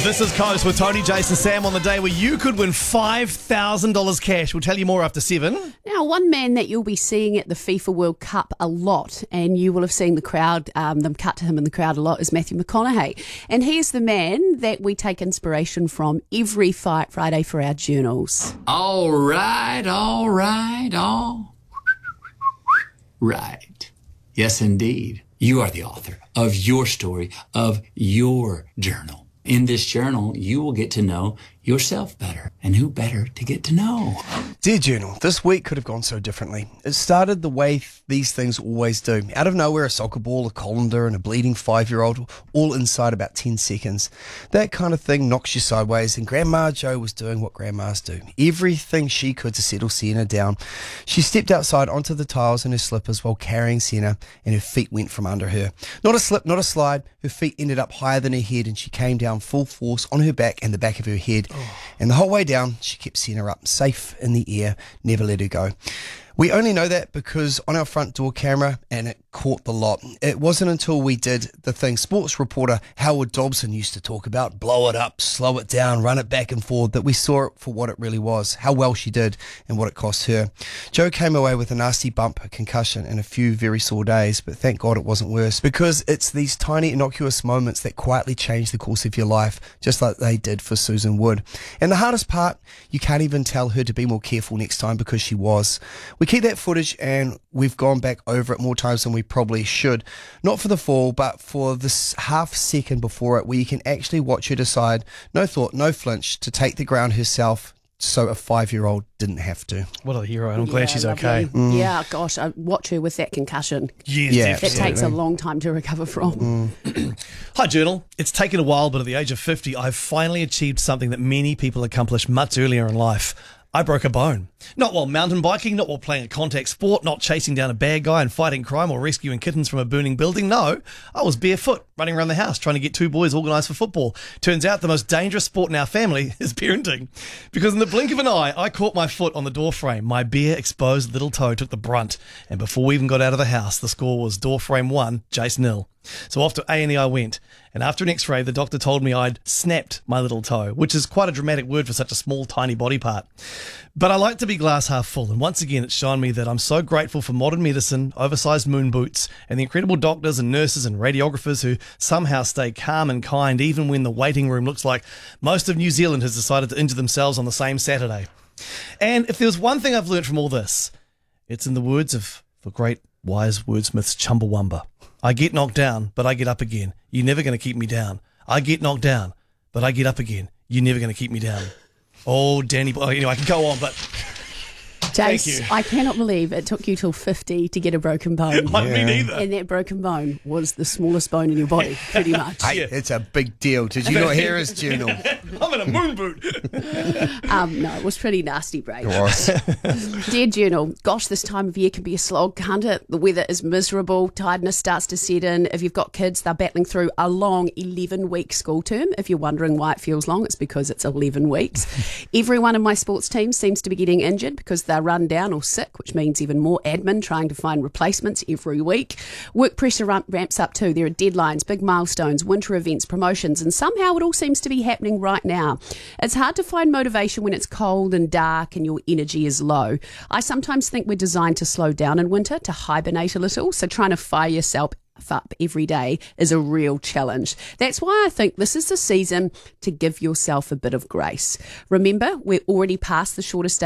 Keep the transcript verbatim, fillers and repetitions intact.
This is Coast with Tony, Jason, Sam on the day where you could win five thousand dollars cash. We'll tell you more after seven. Now, one man that you'll be seeing at the FIFA World Cup a lot, and you will have seen the crowd, um, them cut to him in the crowd a lot, is Matthew McConaughey. And he is the man that we take inspiration from every Fight Friday for our journals. All right, all right, all right. Yes, indeed. You are the author of your story, of your journal. In this journal, you will get to know yourself better. And who better to get to know? Dear Journal, this week could have gone so differently. It started the way th- these things always do. Out of nowhere, a soccer ball, a colander, and a bleeding five-year-old, all inside about ten seconds. That kind of thing knocks you sideways, and Grandma Jo was doing what grandmas do. Everything she could to settle Sienna down. She stepped outside onto the tiles in her slippers while carrying Sienna, and her feet went from under her. Not a slip, not a slide. Her feet ended up higher than her head, and she came down full force on her back and the back of her head. Oh. And the whole way down, she kept Sienna up, safe in the air, never let her go. We only know that because on our front door camera, and it caught the lot. It wasn't until we did the thing sports reporter Howard Dobson used to talk about, blow it up, slow it down, run it back and forward, that we saw it for what it really was, how well she did and what it cost her. Jo came away with a nasty bump, a concussion, and a few very sore days, but thank God it wasn't worse, because it's these tiny innocuous moments that quietly change the course of your life, just like they did for Susan Wood. And the hardest part, you can't even tell her to be more careful next time, because she was. We keep that footage and we've gone back over it more times than we probably should. Not for the fall, but for this half second before it, where you can actually watch her decide, no thought, no flinch, to take the ground herself, so a five-year-old didn't have to. What a hero, and I'm Yeah, glad she's lovely. okay. Mm. Yeah, gosh, I watch her with that concussion. Yes, Yeah, It definitely. takes a long time to recover from. Mm. Hi, Journal. It's taken a while, but at the age of fifty, I've finally achieved something that many people accomplish much earlier in life. I broke a bone. Not while mountain biking, not while playing a contact sport, not chasing down a bad guy and fighting crime or rescuing kittens from a burning building. No, I was barefoot, running around the house, trying to get two boys organised for football. Turns out the most dangerous sport in our family is parenting. Because in the blink of an eye, I caught my foot on the door frame. My bare, exposed little toe took the brunt. And before we even got out of the house, the score was door frame one, Jace nil. So off to A and E I went, and after an x-ray, the doctor told me I'd snapped my little toe, which is quite a dramatic word for such a small, tiny body part. But I like to be glass half full, and once again, it's shown me that I'm so grateful for modern medicine, oversized moon boots, and the incredible doctors and nurses and radiographers who somehow stay calm and kind even when the waiting room looks like most of New Zealand has decided to injure themselves on the same Saturday. And if there's one thing I've learned from all this, it's in the words of the great wise wordsmiths Chumbawamba. I get knocked down, but I get up again. You're never going to keep me down. I get knocked down, but I get up again. You're never going to keep me down. Oh, Danny. Oh, anyway, I can go on, but thank you. Jace, I cannot believe it took you till fifty to get a broken bone. Like me neither. And that broken bone was the smallest bone in your body, pretty much. Hey, Yeah. it's a big deal. Did you not hear his Journal? I'm in a moon boot. Um, no, it was pretty nasty, Brave. It was. Dear Journal, gosh, this time of year can be a slog, can't it? The weather is miserable, tiredness starts to set in. If you've got kids, they're battling through a long eleven-week school term. If you're wondering why it feels long, it's because it's eleven weeks. Everyone in my sports team seems to be getting injured because they're run down or sick, which means even more admin trying to find replacements every week. Work pressure ramp- ramps up too. There are deadlines, big milestones, winter events, promotions, and somehow it all seems to be happening right now. It's hard to find motivation when it's cold and dark and your energy is low. I sometimes think we're designed to slow down in winter, to hibernate a little, so trying to fire yourself up every day is a real challenge. That's why I think this is the season to give yourself a bit of grace. Remember, we're already past the shortest day